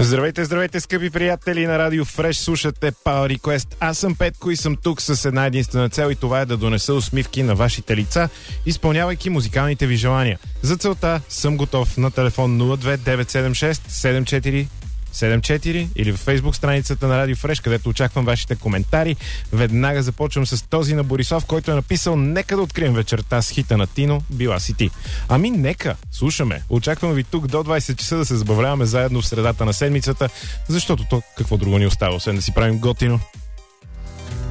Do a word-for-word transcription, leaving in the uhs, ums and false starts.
Здравейте, здравейте, скъпи приятели на Радио Фреш, слушате Power Request. Аз съм Петко и съм тук с една единствена цел и това е да донеса усмивки на вашите лица, изпълнявайки музикалните ви желания. За целта съм готов на телефон нула две девет седем шест седем четири седем четири или в Фейсбук страницата на Радио Фреш, където очаквам вашите коментари. Веднага започвам с този на Борисов, който е написал: нека да открием вечерта с хита на Тино, била си ти. Ами нека, слушаме. Очаквам ви тук до двайсет часа да се забавляваме заедно в средата на седмицата, защото то какво друго ни остава, освен да си правим готино.